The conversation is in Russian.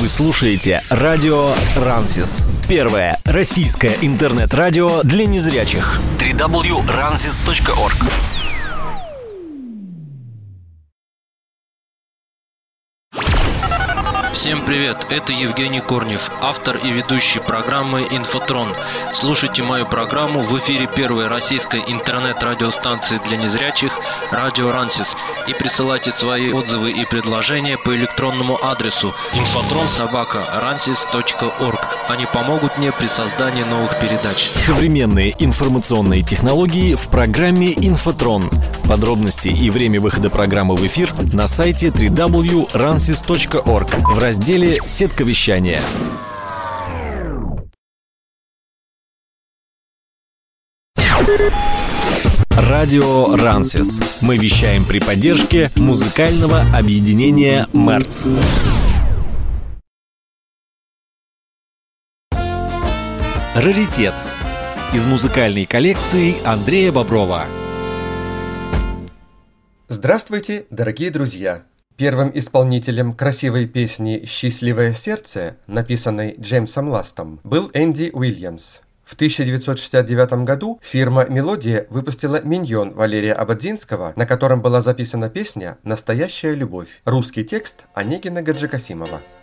Вы слушаете радио Рансис. Первое российское интернет-радио для незрячих. www.ransis.org. Всем привет, это Евгений Корнев, автор и ведущий программы «Инфотрон». Слушайте мою программу в эфире первой российской интернет-радиостанции для незрячих «Радио Рансис» и присылайте свои отзывы и предложения по электронному адресу infotron@ransis.org. Они помогут мне при создании новых передач. Современные информационные технологии в программе «Инфотрон». Подробности и время выхода программы в эфир на сайте www.ransis.org в разделе «Сетка вещания». Радио Рансис. Мы вещаем при поддержке музыкального объединения «Мерц». Раритет. Из музыкальной коллекции Андрея Боброва. Здравствуйте, дорогие друзья! Первым исполнителем красивой песни «Счастливое сердце», написанной Джеймсом Ластом, был Энди Уильямс. В 1969 году фирма «Мелодия» выпустила «Миньон» Валерия Ободзинского, на котором была записана песня «Настоящая любовь». Русский текст Онегина Гаджикасимова.